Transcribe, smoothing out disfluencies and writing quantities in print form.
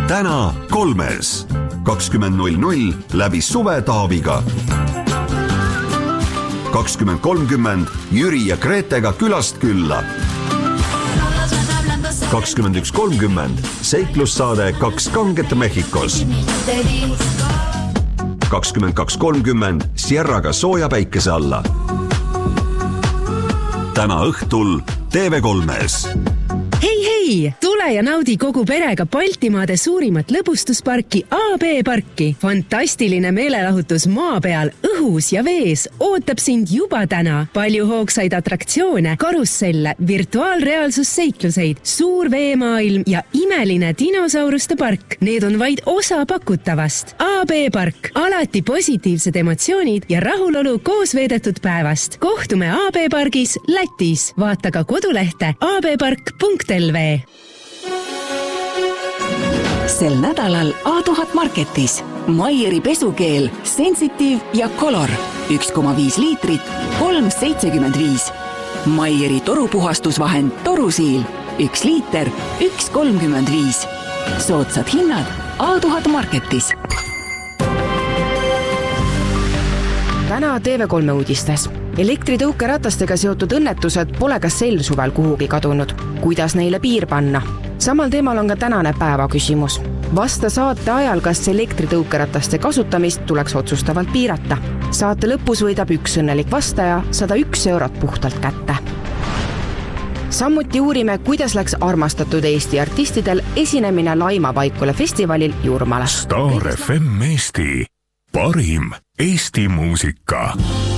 täna 3. 20.00 läbi Suve Taaviga. 20.30 Jüri ja Gretega külast külla. 21.30 seiklussaade Kaks kanget Mehhikos. 22.30 Sierraga sooja päikese alla. Täna õhtul TV3-s. Hei, tule ja naudi kogu perega Baltimaade suurimat lõbustusparki AB Parki. Fantastiline meelelahutus maa peal, õhus ja vees ootab sind juba täna. Palju hoogsaid atraktsioone, karusselle, virtuaalreaalsusseikluseid, suur veemaailm ja imeline dinosauruste park. Need on vaid osa pakutavast. AB Park, alati positiivsed emotsioonid ja rahulolu koos veedetud päevast. Kohtume AB Pargis Lätis. Vaata ka kodulehte abpark.lv. Sel nädalal A1000 Marketis Maieri pesukeel Sensitive ja Color 1,5 liitrit 3,75. Maieri torupuhastusvahend Torusiil 1 liiter 1,35. Soodsad hinnad A1000 Marketis. Täna TV3 uudistes. Elektritõukeratastega seotud õnnetused pole ka sel suvel kuhugi kadunud. Kuidas neile piir panna? Samal teemal on ka tänane päeva küsimus. Vasta saate ajal, kas elektritõukerataste kasutamist tuleks otsustavalt piirata. Saate lõpus võidab üks õnnelik vastaja 101 eurot puhtalt kätte. Samuti uurime, kuidas läks armastatud Eesti artistidel esinemine Laima Vaikule festivalil Jurmala. Star FM Eesti. Parim Eesti muusika.